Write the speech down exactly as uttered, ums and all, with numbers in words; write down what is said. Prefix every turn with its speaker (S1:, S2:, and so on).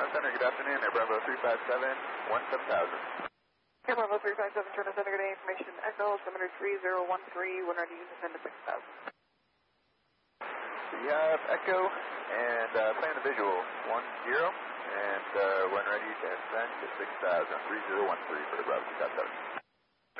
S1: Toronto Center, good afternoon. Air Bravo three five seven, one seven thousand.
S2: Air Bravo three five seven, Toronto Center, good day. Information Echo, altimeter three zero one three, when ready to descend to six thousand.
S1: So you have Echo and uh, plan the visual, one zero, and uh, when ready to ascend to six thousand, three zero one three for the Bravo two five seven.